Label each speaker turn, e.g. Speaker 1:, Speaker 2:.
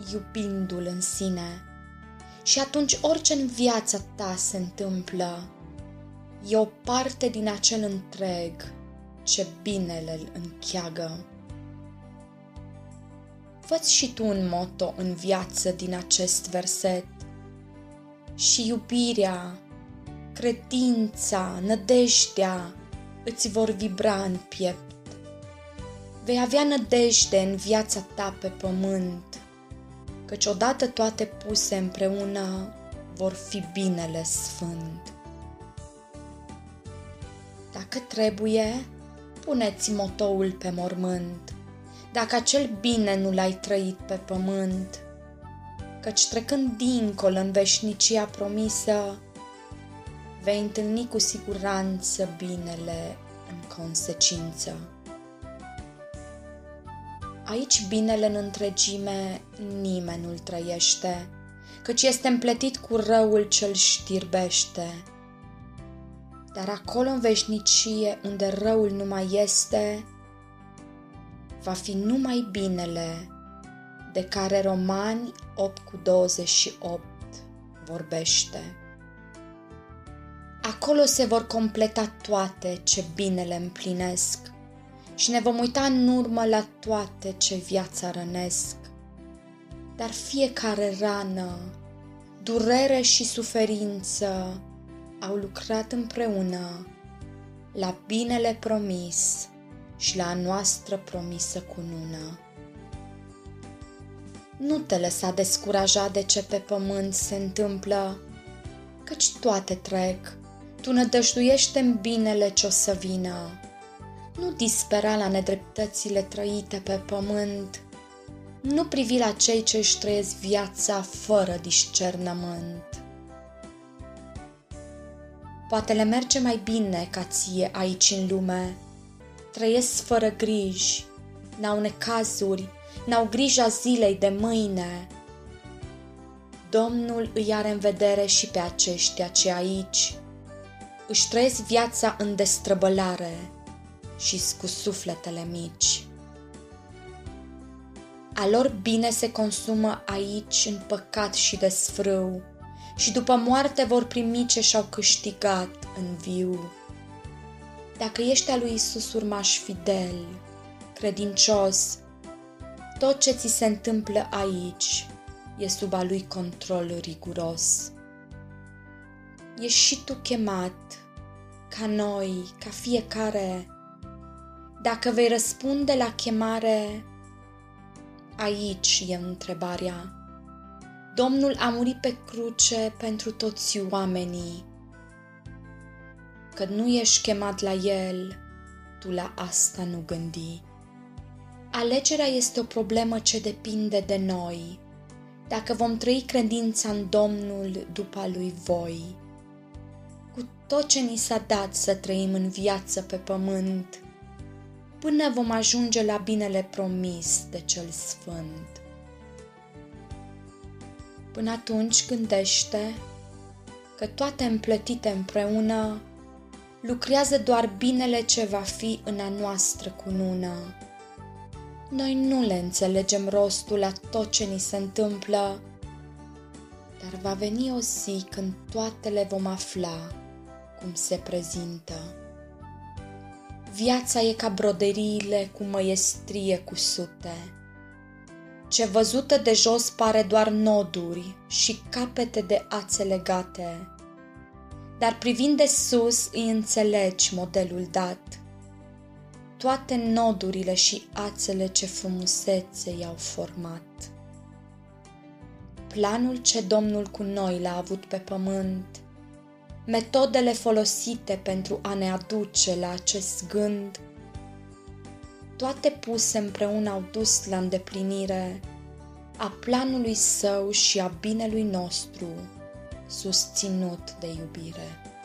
Speaker 1: iubindu-L în sine. Și atunci orice în viața ta se întâmplă, e o parte din acel întreg ce binele îl încheagă. Fă-ți și tu un motto în viață din acest verset. Și iubirea, credința, nădejdea îți vor vibra în piept. Vei avea nădejde în viața ta pe pământ, căci odată toate puse împreună vor fi binele sfânt. Dacă trebuie, puneți motoul pe mormânt, dacă acel bine nu l-ai trăit pe pământ, căci trecând dincolo în veșnicia promisă, vei întâlni cu siguranță binele în consecință. Aici binele în întregime nimeni nu-l trăiește, căci este împletit cu răul ce-l știrbește. Dar acolo în veșnicie, unde răul nu mai este, va fi numai binele, de care Romani 8:28 vorbește. Acolo se vor completa toate ce binele împlinesc și ne vom uita în urmă la toate ce viața rănesc. Dar fiecare rană, durere și suferință au lucrat împreună la binele promis și la a noastră promisă cunună. Nu te lăsa descurajat de ce pe pământ se întâmplă, căci toate trec. Tu nădăjduiește în binele ce o să vină. Nu dispera la nedreptățile trăite pe pământ. Nu privi la cei ce își trăiesc viața fără discernământ. Poate le merge mai bine ca ție aici în lume. Trăiesc fără griji, n-au necazuri, n-au grija zilei de mâine. Domnul îi are în vedere și pe aceștia ce aici își trăiesc viața în destrăbălare și-s cu sufletele mici. A lor bine se consumă aici în păcat și desfrâu și după moarte vor primi ce și-au câștigat în viu. Dacă ești al lui Iisus urmaș fidel, credincios, tot ce ți se întâmplă aici e sub a lui control riguros. Ești și tu chemat, ca noi, ca fiecare. Dacă vei răspunde la chemare, aici e întrebarea. Domnul a murit pe cruce pentru toți oamenii. Că nu ești chemat la El, tu la asta nu gândi. Alegerea este o problemă ce depinde de noi, dacă vom trăi credința în Domnul după a Lui voi. Cu tot ce ni s-a dat să trăim în viață pe pământ, până vom ajunge la binele promis de Cel Sfânt. Până atunci gândește că toate împletite împreună lucrează doar binele ce va fi în a noastră cunună. Noi nu le înțelegem rostul la tot ce ni se întâmplă, dar va veni o zi când toate le vom afla cum se prezintă. Viața e ca broderiile cu măiestrie cusute, ce văzută de jos pare doar noduri și capete de ațe legate, dar privind de sus îi înțelegi modelul dat. Toate nodurile și ațele ce frumusețe i-au format. Planul ce Domnul cu noi l-a avut pe pământ, metodele folosite pentru a ne aduce la acest gând, toate puse împreună au dus la îndeplinire a planului Său și a binelui nostru, susținut de iubire.